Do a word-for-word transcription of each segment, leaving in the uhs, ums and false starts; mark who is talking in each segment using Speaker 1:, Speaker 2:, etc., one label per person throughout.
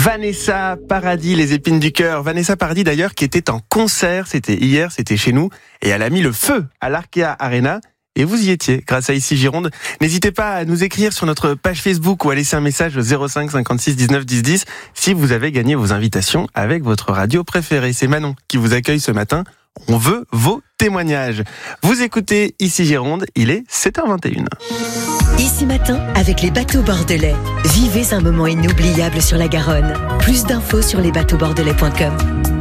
Speaker 1: Vanessa Paradis, les épines du cœur. Vanessa Paradis d'ailleurs qui était en concert, c'était hier, c'était chez nous, et elle a mis le feu à l'Arkea Arena. Et vous y étiez, grâce à Ici Gironde. N'hésitez pas à nous écrire sur notre page Facebook ou à laisser un message au zéro cinq cinquante-six dix-neuf dix dix si vous avez gagné vos invitations avec votre radio préférée. C'est Manon qui vous accueille ce matin. On veut vos témoignages. Vous écoutez Ici Gironde, il est sept heures vingt et une.
Speaker 2: Ici Matin, avec les bateaux bordelais. Vivez un moment inoubliable sur la Garonne. Plus d'infos sur les bateaux bordelais point com.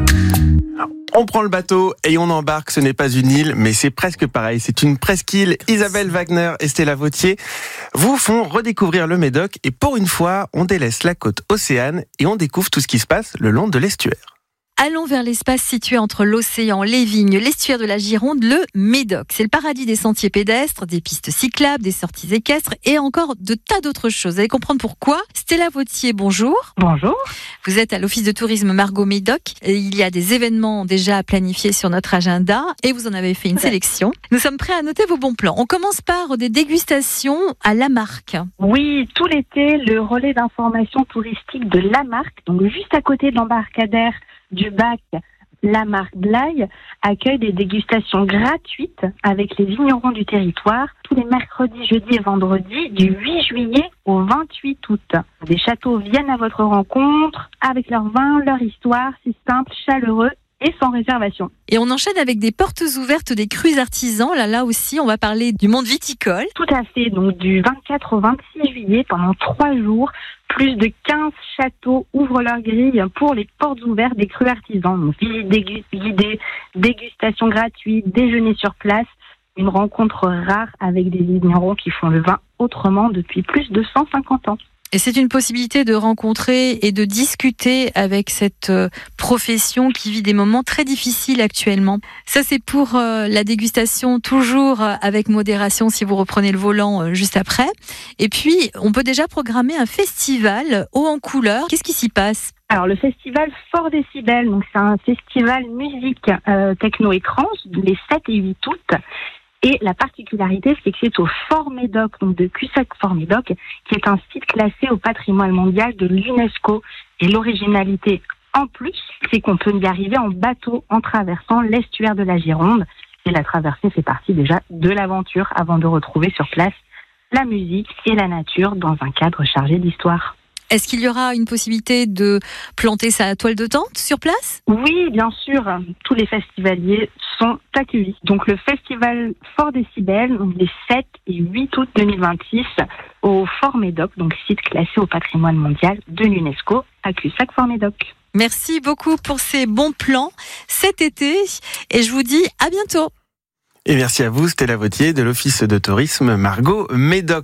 Speaker 1: On prend le bateau et on embarque, ce n'est pas une île, mais c'est presque pareil. C'est une presqu'île. Isabelle Wagner et Stella Vautier vous font redécouvrir le Médoc et pour une fois, on délaisse la côte océane et on découvre tout ce qui se passe le long de l'estuaire.
Speaker 3: Allons vers l'espace situé entre l'océan, les vignes, l'estuaire de la Gironde, le Médoc. C'est le paradis des sentiers pédestres, des pistes cyclables, des sorties équestres et encore de tas d'autres choses. Vous allez comprendre pourquoi. Stella Vautier, bonjour.
Speaker 4: Bonjour.
Speaker 3: Vous êtes à l'Office de tourisme Margot Médoc. Et il y a des événements déjà planifiés sur notre agenda et vous en avez fait une ouais. sélection. Nous sommes prêts à noter vos bons plans. On commence par des dégustations à Lamarque.
Speaker 4: Oui, tout l'été, le relais d'information touristique de Lamarque, donc juste à côté de l'embarcadère du bac Lamarque Blaye, accueille des dégustations gratuites avec les vignerons du territoire tous les mercredis, jeudis et vendredis du huit juillet au vingt-huit août. Des châteaux viennent à votre rencontre avec leur vin, leur histoire, c'est simple, chaleureux et sans réservation.
Speaker 3: Et on enchaîne avec des portes ouvertes des crus artisans. Là, là aussi, on va parler du monde viticole.
Speaker 4: Tout à fait. Donc, du vingt-quatre au vingt-six juillet, pendant trois jours, plus de quinze châteaux ouvrent leurs grilles pour les portes ouvertes des crus artisans. Donc, visite guidée, dégustation gratuite, déjeuner sur place. Une rencontre rare avec des vignerons qui font le vin autrement depuis plus de cent cinquante ans.
Speaker 3: Et c'est une possibilité de rencontrer et de discuter avec cette profession qui vit des moments très difficiles actuellement. Ça, c'est pour la dégustation, toujours avec modération si vous reprenez le volant juste après. Et puis, on peut déjà programmer un festival haut en couleur. Qu'est-ce qui s'y passe ?
Speaker 4: Alors, le festival Fort Décibel, donc c'est un festival musique euh, techno-écran, les sept et huit août. Et la particularité, c'est que c'est au Fort Médoc, donc de Cussac-Fort Médoc, qui est un site classé au patrimoine mondial de l'UNESCO. Et l'originalité, en plus, c'est qu'on peut y arriver en bateau en traversant l'estuaire de la Gironde. Et la traversée fait partie déjà de l'aventure avant de retrouver sur place la musique et la nature dans un cadre chargé d'histoire.
Speaker 3: Est-ce qu'il y aura une possibilité de planter sa toile de tente sur place ?
Speaker 4: Oui, bien sûr. Tous les festivaliers sont accueillis. Donc le festival Fort Décibel, les sept et huit août deux mille vingt-six, au Fort Médoc, donc site classé au patrimoine mondial de l'UNESCO, à Cussac-Fort Médoc.
Speaker 3: Merci beaucoup pour ces bons plans cet été et je vous dis à bientôt.
Speaker 1: Et merci à vous, Stella Vautier de l'Office de tourisme Margot Médoc.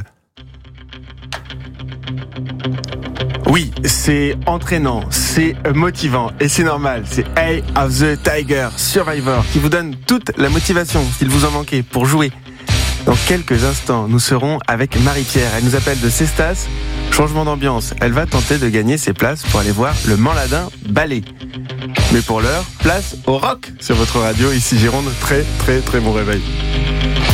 Speaker 1: Oui, c'est entraînant, c'est motivant et c'est normal. C'est Eye of the Tiger Survivor qui vous donne toute la motivation s'il vous en manquait pour jouer. Dans quelques instants, nous serons avec Marie-Pierre. Elle nous appelle de Cestas. Changement d'ambiance. Elle va tenter de gagner ses places pour aller voir le Manladin Ballet. Mais pour l'heure, place au rock sur votre radio. Ici Gironde, très très très bon réveil.